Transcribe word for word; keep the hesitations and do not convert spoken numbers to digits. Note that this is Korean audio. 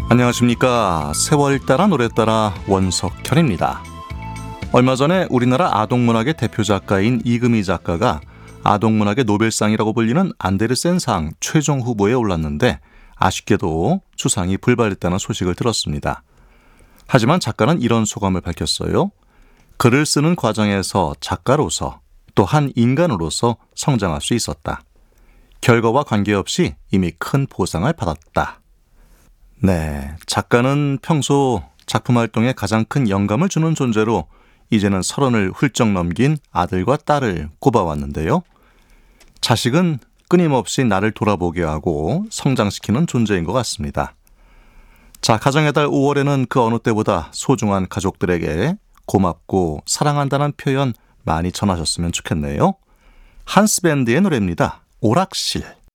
안녕하십니까. 세월 따라 노래 따라 원석현입니다. 얼마 전에 우리나라 아동문학의 대표 작가인 이금희 작가가 아동문학의 노벨상이라고 불리는 안데르센상 최종 후보에 올랐는데 아쉽게도 수상이 불발했다는 소식을 들었습니다. 하지만 작가는 이런 소감을 밝혔어요. 글을 쓰는 과정에서 작가로서 또 한 인간으로서 성장할 수 있었다. 결과와 관계없이 이미 큰 보상을 받았다. 네, 작가는 평소 작품 활동에 가장 큰 영감을 주는 존재로 이제는 서른을 훌쩍 넘긴 아들과 딸을 꼽아왔는데요. 자식은 끊임없이 나를 돌아보게 하고 성장시키는 존재인 것 같습니다. 자, 가정의 달 오월에는 그 어느 때보다 소중한 가족들에게 고맙고 사랑한다는 표현 많이 전하셨으면 좋겠네요. 한스밴드의 노래입니다. 오락실.